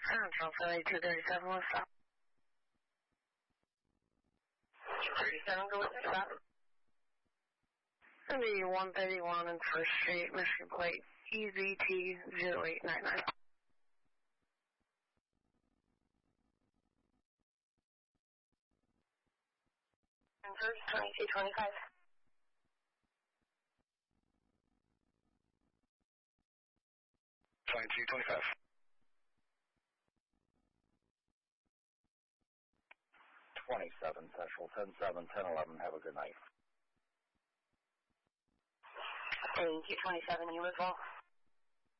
Central Philly 237, what's up? 237, go with the stop. It'll be 131 and First Street, Michigan Plate, EZT0899. And First 2225. Central 10-7, 10-11, have a good night. Thank you, 27, you as well.